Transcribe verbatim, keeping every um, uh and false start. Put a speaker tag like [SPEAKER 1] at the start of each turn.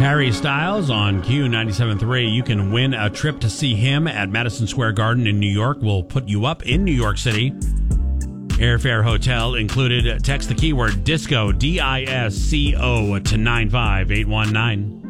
[SPEAKER 1] Harry Styles on Q ninety-seven point three. You can win a trip to see him at Madison Square Garden in New York. We'll put you up in New York City. Airfare, hotel included. Text the keyword DISCO, D I S C O, to nine five eight one nine.